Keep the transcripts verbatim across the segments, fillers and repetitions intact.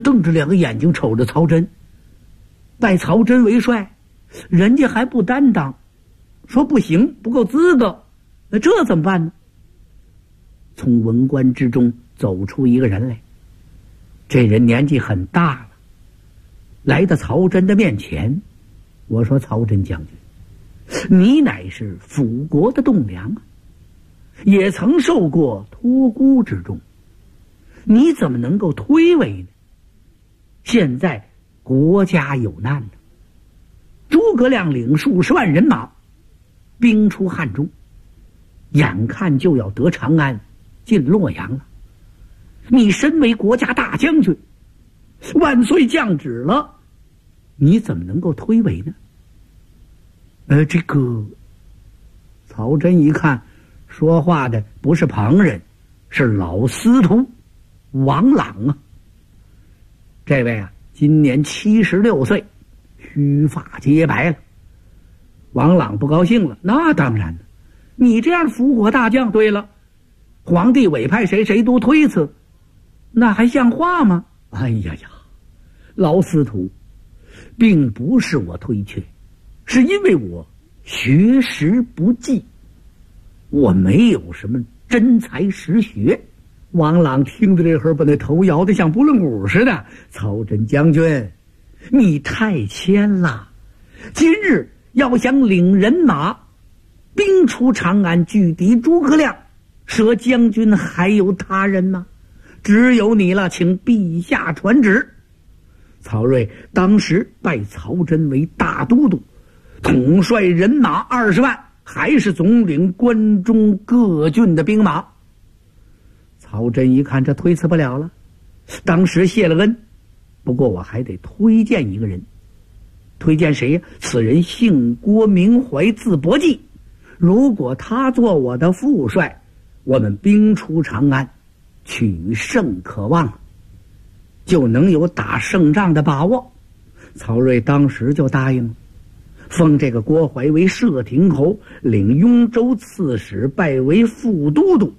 瞪着两个眼睛瞅着曹真，拜曹真为帅，人家还不担当，说不行，不够资格，那这怎么办呢？从文官之中走出一个人来，这人年纪很大了，来到曹真的面前。我说：曹真将军，你乃是辅国的栋梁啊，也曾受过托孤之重，你怎么能够推诿呢？现在国家有难呢，诸葛亮领数十万人马兵出汉中，眼看就要得长安进洛阳了，你身为国家大将军，万岁降旨了，你怎么能够推诿呢？呃，这个曹真一看说话的不是旁人，是老司徒王朗啊。这位啊，今年七十六岁，须发皆白了。王朗不高兴了，那当然了，你这样辅国大将，对了，皇帝委派谁谁都推辞，那还像话吗？哎呀呀，老司徒，并不是我推却，是因为我学识不济，我没有什么真才实学。王朗听着这会儿，把那头摇得像拨浪鼓似的。曹真将军，你太谦了，今日要想领人马兵出长安拒敌诸葛亮，舍将军还有他人吗？只有你了，请陛下传旨。曹睿当时拜曹真为大都督，统帅人马二十万，还是总领关中各郡的兵马。曹真一看这推辞不了了，当时谢了恩，不过我还得推荐一个人。推荐谁呀？此人姓郭，名怀，字伯济。如果他做我的副帅，我们兵出长安，取胜可望，就能有打胜仗的把握。曹睿当时就答应了，封这个郭怀为摄亭侯，领雍州刺史，拜为副都督。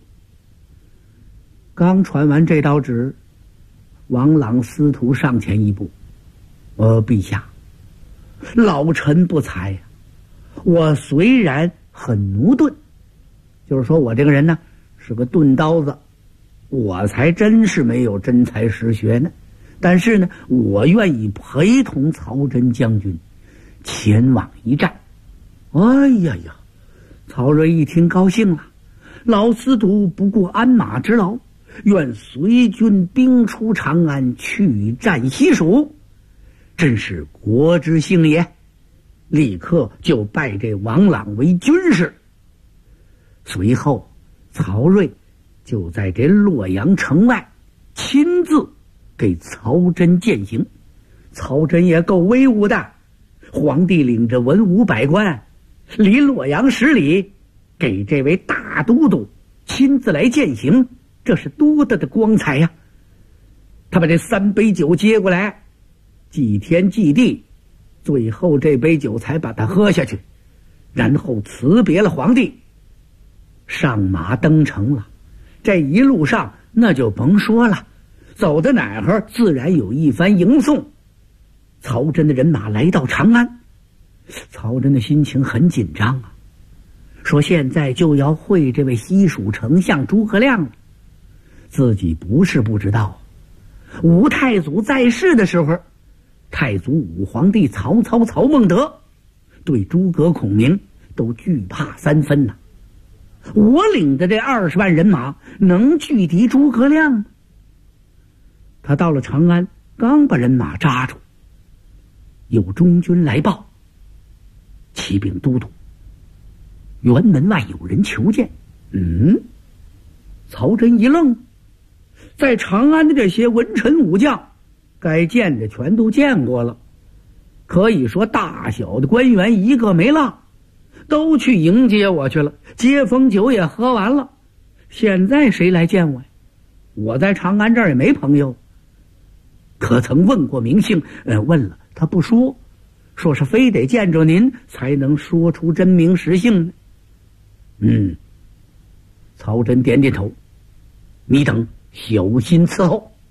刚传完这道旨，王朗司徒上前一步：呃，陛下，老臣不才呀，我虽然很驽钝，就是说我这个人呢是个钝刀子，我才真是没有真才实学呢。但是呢，我愿意陪同曹真将军前往一战。哎呀呀，曹睿一听高兴了，老司徒不顾鞍马之劳，愿随军兵出长安，去战西蜀，真是国之幸也。立刻就拜这王朗为军师。随后曹睿就在这洛阳城外亲自给曹真饯行。曹真也够威武的，皇帝领着文武百官离洛阳十里，给这位大都督亲自来饯行，这是多大的光彩呀！他把这三杯酒接过来，祭天祭地，最后这杯酒才把它喝下去，然后辞别了皇帝，上马登城了。这一路上那就甭说了，走到哪儿自然有一番迎送。曹真的人马来到长安，曹真的心情很紧张啊，说现在就要会这位西蜀丞相诸葛亮了。自己不是不知道，吴太祖在世的时候，太祖武皇帝曹操曹孟德对诸葛孔明都惧怕三分呐、啊。我领的这二十万人马能拒敌诸葛亮吗？他到了长安，刚把人马扎住，有中军来报，启禀都督，辕门外有人求见。嗯，曹真一愣，在长安的这些文臣武将，该见的全都见过了，可以说大小的官员一个没落，都去迎接我去了，接风酒也喝完了。现在谁来见我呀？我在长安这儿也没朋友，可曾问过名姓？呃，问了，他不说，说是非得见着您才能说出真名实姓呢。嗯，曹真点点头，你等小心伺候。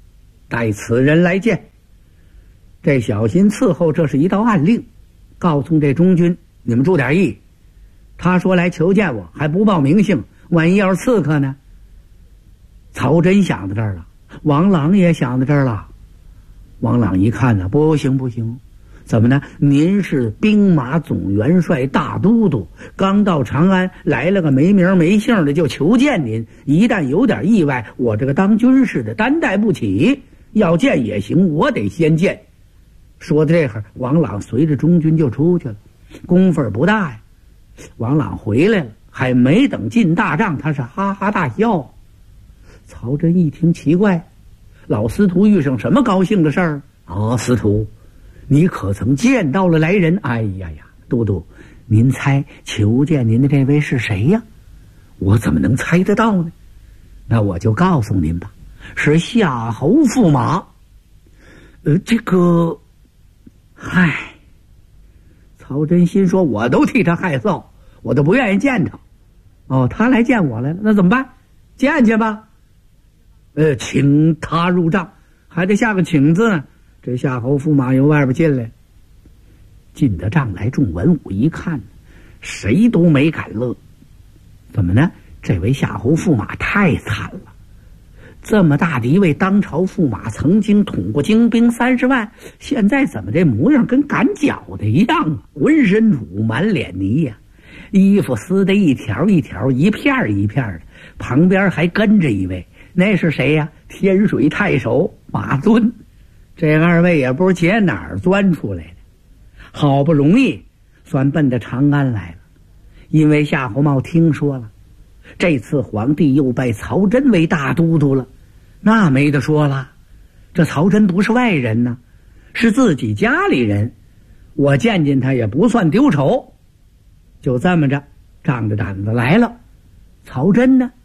带此人来见。这小心伺候，这是一道暗令，告诉这中军，你们注点意。他说来求见我，还不报名姓，万一要是刺客呢？曹真想到这儿了，王朗也想到这儿了。王朗一看呢，不行不行，怎么呢？您是兵马总元帅大都督，刚到长安，来了个没名没姓的就求见您，一旦有点意外，我这个当军事的担待不起，要见也行，我得先见。说到这会儿，王朗随着中军就出去了，功夫不大呀。王朗回来了，还没等进大帐，他是哈哈大笑。曹真一听奇怪，老司徒遇上什么高兴的事儿？哦，司徒，你可曾见到了来人？哎呀呀，都督，您猜求见您的这位是谁呀？我怎么能猜得到呢？那我就告诉您吧，是夏侯驸马。呃，这个，嗨，曹真心说，我都替他害臊，我都不愿意见他。哦，他来见我来了，那怎么办？见去吧。呃，请他入帐，还得下个请字呢。这夏侯驸马由外边进来，进得帐来，众文武一看，谁都没敢乐。怎么呢？这位夏侯驸马太惨了，这么大的一位当朝驸马，曾经统过精兵三十万，现在怎么这模样跟赶脚的一样啊？浑身土，满脸泥呀、啊，衣服撕得一条一条，一片一片的，旁边还跟着一位。那是谁呀？天水太守马敦。这二位也不知解哪儿钻出来的，好不容易算奔着长安来了。因为夏侯茂听说了，这次皇帝又拜曹真为大都督了，那没得说了。这曹真不是外人呢，是自己家里人，我见见他也不算丢丑。就这么着，仗着胆子来了。曹真呢，